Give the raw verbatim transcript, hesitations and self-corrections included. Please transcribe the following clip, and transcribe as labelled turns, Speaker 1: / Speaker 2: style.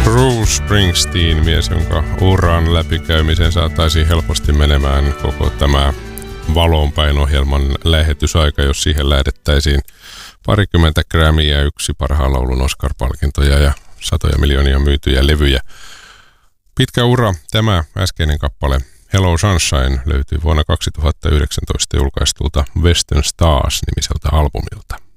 Speaker 1: Bruce Springsteen, mies, jonka uran läpikäymisen saataisiin helposti menemään koko tämä Valonpäin-ohjelman lähetysaika, jos siihen lähdettäisiin parikymmentä Grammyä, yksi parhaan laulun Oscar-palkintoja ja satoja miljoonia myytyjä levyjä. Pitkä ura, tämä äskeinen kappale Hello Sunshine löytyy vuonna kaksituhattayhdeksäntoista julkaistulta Western Stars -nimiseltä albumilta.